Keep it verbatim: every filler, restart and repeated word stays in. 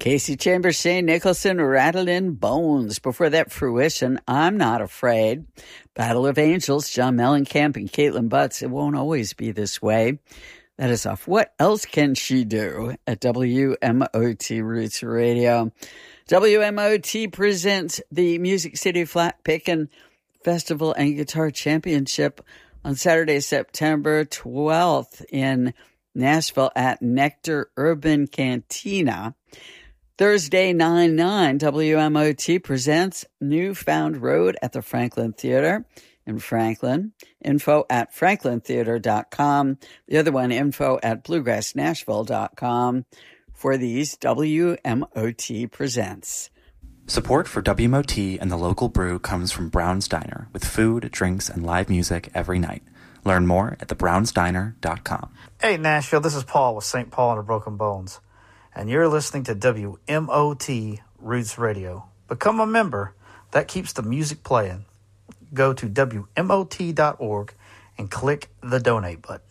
Casey Chambers, Shane Nicholson, Rattling Bones. Before that, Fruition, I'm Not Afraid. Battle of Angels, John Mellencamp and Caitlin Butts. It Won't Always Be This Way. That is off What Else Can She Do at W M O T Roots Radio. W M O T presents the Music City Flat Pickin' Festival and Guitar Championship on Saturday, September twelfth in Nashville at Nectar Urban Cantina. Thursday, nine nine, W M O T presents Newfound Road at the Franklin Theater in Franklin. Info at franklin theater dot com. The other one, info at bluegrass nashville dot com. For these, W M O T presents. Support for W M O T and the local brew comes from Brown's Diner, with food, drinks, and live music every night. Learn more at the browns diner dot com. Hey, Nashville, this is Paul with Saint Paul and the Broken Bones, and you're listening to W M O T Roots Radio. Become a member. That keeps the music playing. Go to W M O T dot org and click the donate button.